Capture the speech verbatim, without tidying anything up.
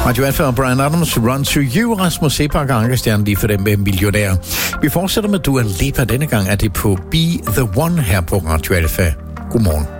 Radio Alfa og Bryan Adams, Run to You, Rasmus Seebach og Ankerstjerne lige for dem med millionær. Vi fortsætter med Dua Lipa. Denne gang er det på Be The One her på Radio Alfa. Godmorgen.